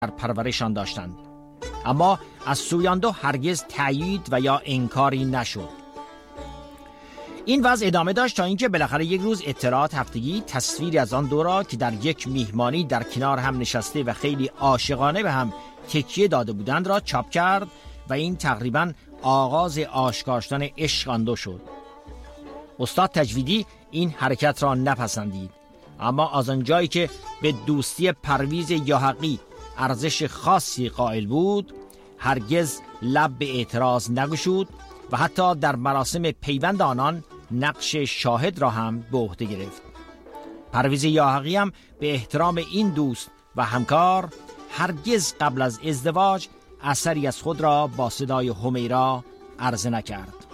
پرورشان داشتند، اما از سوی آن دو هرگز تأیید و یا انکاری نشد. این وضع ادامه داشت تا اینکه بالاخره یک روز اطلاعات هفتگی تصویری از آن دو را که در یک میهمانی در کنار هم نشسته و خیلی عاشقانه به هم تکیه داده بودند را چاپ کرد و این تقریباً آغاز آشکار شدن عشق آن دو شد. استاد تجویدی این حرکت را نپسندید، اما از آنجایی که به دوستی پرویز یاحقی ارزش خاصی قائل بود، هرگز لب به اعتراض نگشود و حتی در مراسم پیوند آنان نقش شاهد را هم به عهده گرفت. پرویز یاحقی هم به احترام این دوست و همکار هرگز قبل از ازدواج اثری از خود را با صدای همیرا عرضه نکرد.